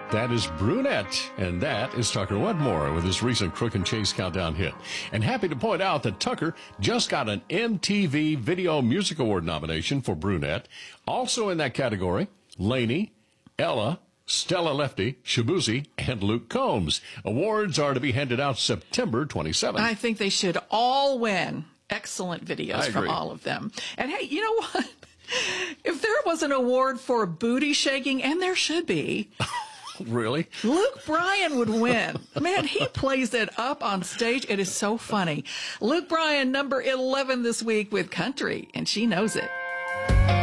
That is Brunette, and that is Tucker Wedmore with his recent Crook and Chase Countdown hit. And happy to point out that Tucker just got an MTV Video Music Award nomination for Brunette. Also in that category, Lainey, Ella, Stella Lefty, Shabuzi, and Luke Combs. Awards are to be handed out September 27th. I think they should all win. Excellent videos from all of them. And hey, you know what? If there was an award for booty shaking, and there should be... Really? Luke Bryan would win. Man, he plays it up on stage. It is so funny. Luke Bryan, number 11 this week with Country, and she knows it.